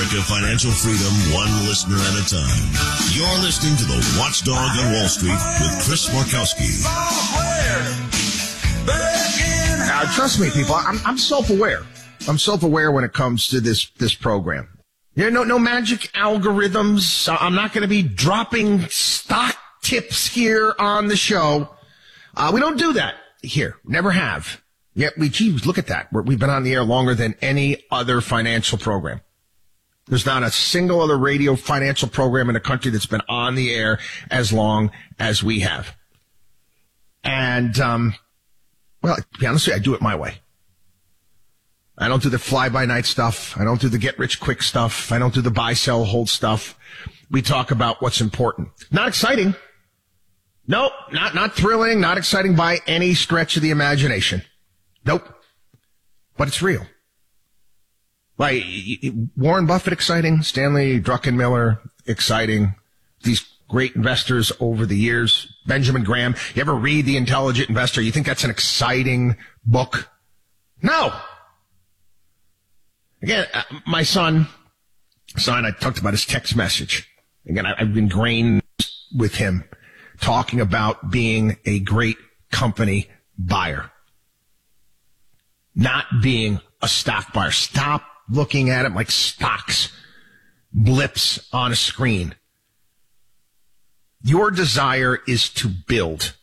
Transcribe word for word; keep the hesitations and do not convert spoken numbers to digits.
America financial freedom one listener at a time. You're listening to The Watchdog on Wall Street with Chris Markowski. Uh, trust me, people, I'm, I'm self-aware. I'm self-aware when it comes to this, this program. There are no, no magic algorithms. I'm not going to be dropping stock tips here on the show. Uh, we don't do that here. Never have. Yet we, geez, look at that. We're, we've been on the air longer than any other financial program. There's not a single other radio financial program in the country that's been on the air as long as we have. And, um, well, to be honest with you, I do it my way. I don't do the fly-by-night stuff. I don't do the get-rich-quick stuff. I don't do the buy, sell, hold stuff. We talk about what's important. Not exciting. Nope, not, not thrilling, not exciting by any stretch of the imagination. Nope. But it's real. Like, Warren Buffett exciting, Stanley Druckenmiller exciting, these great investors over the years, Benjamin Graham. You ever read The Intelligent Investor? You think that's an exciting book? No. Again, uh, my son, son, I talked about his text message. Again, I, I've been ingrained with him talking about being a great company buyer, not being a stock buyer. Stop looking at it like stocks, blips on a screen. Your desire is to build,